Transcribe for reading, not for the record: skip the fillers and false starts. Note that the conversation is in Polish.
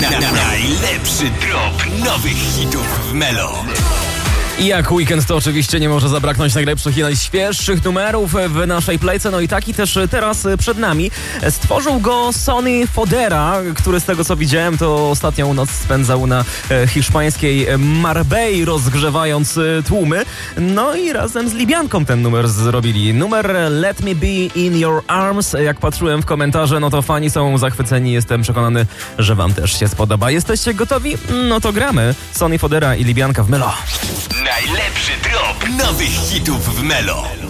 Najlepszy drop nowych hitów w Melo. I jak weekend, to oczywiście nie może zabraknąć najlepszych i najświeższych numerów w naszej playce. No i taki też teraz przed nami. Stworzył go Sonny Fodera, który z tego co widziałem, to ostatnią noc spędzał na hiszpańskiej Marbei, rozgrzewając tłumy. No i razem z Libianką ten numer zrobili. Numer Let Me Be In Your Arms. Jak patrzyłem w komentarze, no to fani są zachwyceni. Jestem przekonany, że wam też się spodoba. Jesteście gotowi? No to gramy. Sonny Fodera i Libianka w Melo. Najlepszy drop nowych hitów w Melo.